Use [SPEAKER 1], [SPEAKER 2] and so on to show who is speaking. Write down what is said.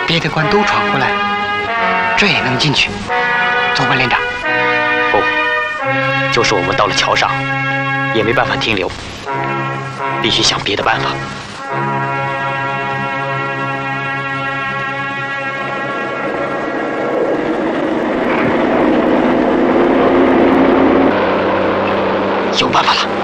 [SPEAKER 1] 别的关都闯过来，这也能进去？走吧，连长。
[SPEAKER 2] 不，就是我们到了桥上，也没办法停留，必须想别的办法。有办法了。